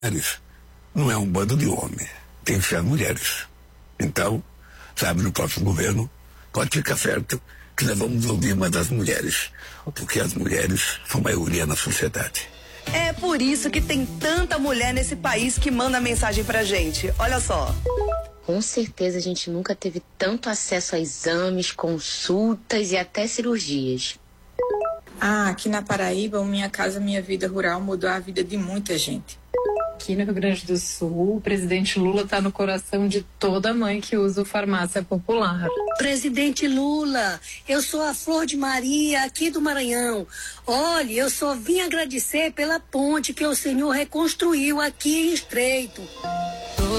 mulheres não é um bando de homens, tem que ser as mulheres. Então, sabe, no próximo governo, pode ficar certo que nós vamos ouvir mais das mulheres, porque as mulheres são maioria na sociedade. É por isso que tem tanta mulher nesse país que manda mensagem pra gente. Olha só. Com certeza a gente nunca teve tanto acesso a exames, consultas e até cirurgias. Aqui na Paraíba, o Minha Casa Minha Vida Rural mudou a vida de muita gente. Aqui no Rio Grande do Sul, o presidente Lula está no coração de toda mãe que usa o farmácia popular. Presidente Lula, eu sou a Flor de Maria, aqui do Maranhão. Olha, eu só vim agradecer pela ponte que o senhor reconstruiu aqui em Estreito.